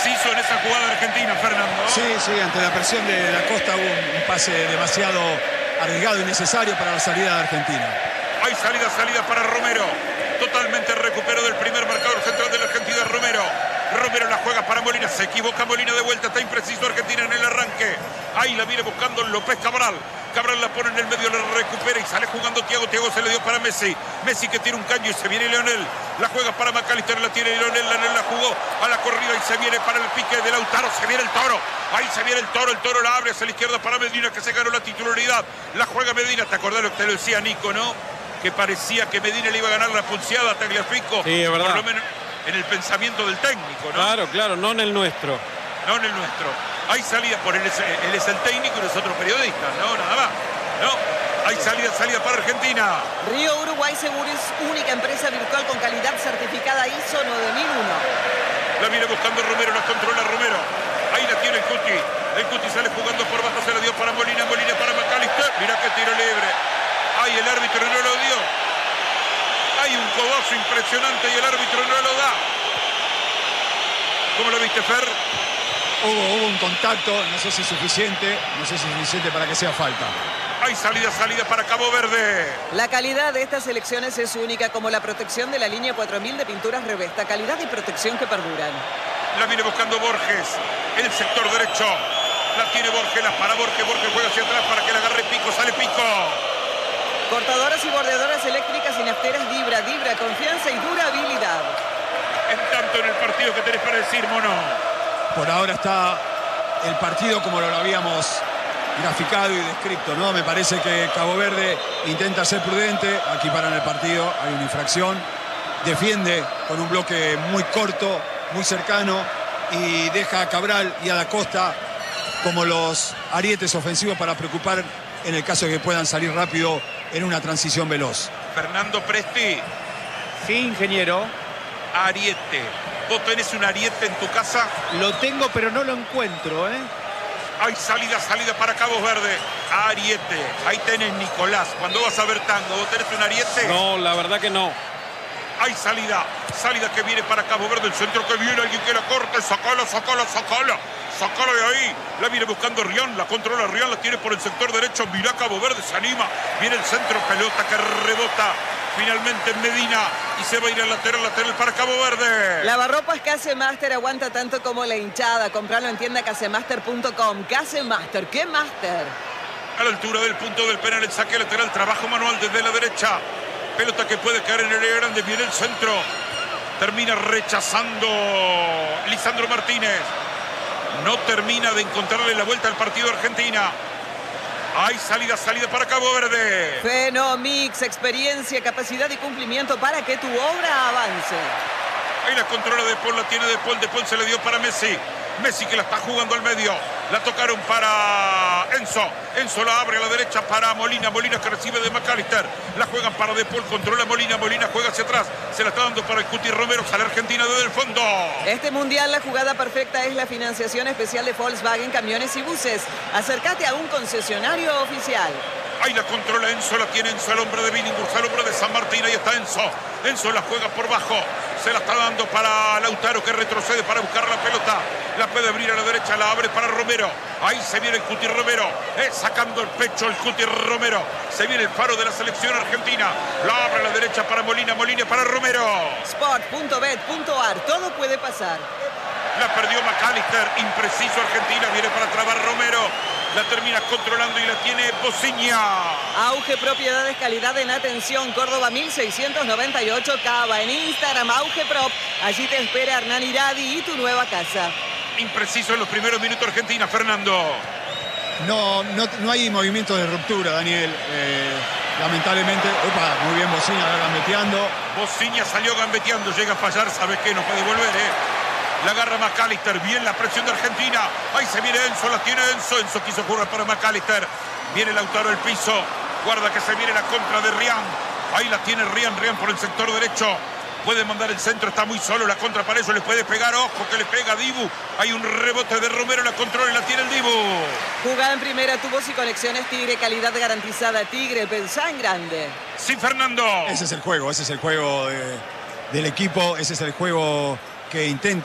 impreciso en esa jugada argentina, Fernando. Sí, ante la presión de la Costa hubo un pase demasiado arriesgado y necesario para la salida de Argentina. Hay salida para Romero. Totalmente recupero del primer marcador central de la Argentina, Romero. Romero la juega para Molina, se equivoca Molina de vuelta, está impreciso Argentina en el arranque. Ahí la viene buscando López Cabral. Cabral la pone en el medio, la recupera y sale jugando Thiago. Thiago se le dio para Messi. Messi que tiene un caño y se viene Leonel. La juega para McAllister, la tiene Leonel. Leonel la jugó a la corrida y se viene para el pique de Lautaro. Se viene el Toro. Ahí se viene el Toro la abre hacia la izquierda para Medina, que se ganó la titularidad. La juega Medina, ¿te acordás lo que te lo decía Nico, no? Que parecía que Medina le iba a ganar la pulseada a Tagliafico. Sí, es verdad. Por lo menos en el pensamiento del técnico, ¿no? Claro, no en el nuestro. No en el nuestro. Hay salida, por él es el técnico y nosotros periodistas, ¿no? Nada más. No, hay salida para Argentina. Río Uruguay Seguros, única empresa virtual con calidad certificada ISO 9001. La viene buscando Romero, la controla Romero. Ahí la tiene el Cuti. El Cuti sale jugando por bajo, se la dio para Molina, Molina para McAllister. Mirá que tiro libre. Ahí el árbitro no lo dio. Hay un codazo impresionante y el árbitro no lo da. ¿Cómo lo viste, Fer? Hubo un contacto, no sé si suficiente para que sea falta. Hay salida para Cabo Verde. La calidad de estas selecciones es única, como la protección de la línea 4000 de pinturas Revesta. Calidad y protección que perduran. La viene buscando Borges en el sector derecho. La tiene Borges, la para Borges. Borges juega hacia atrás para que la agarre Pico. Sale Pico. Cortadoras y bordeadoras eléctricas y nafteras Dibra, confianza y durabilidad. En tanto en el partido que tenés para decir, Mono. Por ahora está el partido como lo habíamos graficado y descrito, ¿no? Me parece que Cabo Verde intenta ser prudente. Aquí paran el partido, hay una infracción. Defiende con un bloque muy corto, muy cercano, y deja a Cabral y a Da Costa como los arietes ofensivos para preocupar en el caso de que puedan salir rápido en una transición veloz. Fernando Presti. Sí, ingeniero. Ariete. ¿Vos tenés un ariete en tu casa? Lo tengo, pero no lo encuentro, ¿eh? Hay salida para Cabo Verde. Ariete. Ahí tenés, Nicolás. Cuando vas a ver tango, ¿vos tenés un ariete? No, la verdad que no. Hay salida que viene para Cabo Verde. El centro que viene, alguien que la corte. Sacala. Sacala de ahí. La viene buscando Rian. La controla Rian. La tiene por el sector derecho. Mirá Cabo Verde. Se anima. Viene el centro. Pelota que rebota. Finalmente en Medina. Y se va a ir al lateral para Cabo Verde. Lavarropas Casemaster aguanta tanto como la hinchada. Comprarlo en tienda casemaster.com. Casemaster. ¿Qué Master? A la altura del punto del penal. El saque lateral. Trabajo manual desde la derecha. Pelota que puede caer en el área grande. Viene el centro. Termina rechazando Lisandro Martínez. No termina de encontrarle la vuelta al partido de Argentina. Hay salida para Cabo Verde. Fenomix, experiencia, capacidad y cumplimiento para que tu obra avance. Ahí la controla De Paul, la tiene De Paul. De Paul se le dio para Messi. Messi que la está jugando al medio. La tocaron para Enzo. Enzo la abre a la derecha para Molina. Molina que recibe de McAllister. La juegan para De Paul. Controla Molina. Molina juega hacia atrás. Se la está dando para el Cuti Romero. Sale Argentina desde el fondo. Este mundial, la jugada perfecta es la financiación especial de Volkswagen Camiones y Buses. Acércate a un concesionario oficial. Ahí la controla Enzo, la tiene Enzo, el hombre de Billinghurst, el hombre de San Martín. Ahí está Enzo. Enzo la juega por bajo. Se la está dando para Lautaro, que retrocede para buscar la pelota. La puede abrir a la derecha, la abre para Romero. Ahí se viene el Cuti Romero. Sacando el pecho el Cuti Romero. Se viene el faro de la selección argentina. La abre a la derecha para Molina. Molina para Romero. Sport.bet.ar. Todo puede pasar. La perdió McAllister. Impreciso Argentina. Viene para trabar Romero. La termina controlando y la tiene Bociña. Auge Propiedades, calidad en atención. Córdoba 1698 Cava. En Instagram, Auge Prop. Allí te espera Hernán Iradi y tu nueva casa. Impreciso en los primeros minutos Argentina, Fernando. No hay movimiento de ruptura, Daniel. Lamentablemente. Muy bien Bociña gambeteando. Bociña salió gambeteando. Llega a fallar, ¿sabes qué? No puede volver, La agarra McAllister, bien la presión de Argentina. Ahí se viene Enzo, la tiene Enzo. Enzo quiso jugar para McAllister. Viene Lautaro al piso. Guarda que se viene la contra de Rian. Ahí la tiene Rian por el sector derecho. Puede mandar el centro, está muy solo. La contra para eso, le puede pegar. Ojo que le pega Dibu. Hay un rebote de Romero, la controla y la tiene el Dibu. Jugada en primera, tubos y conexiones Tigre. Calidad garantizada Tigre. Pensá en grande. Sí, Fernando. Ese es el juego del equipo. Ese es el juego que intenta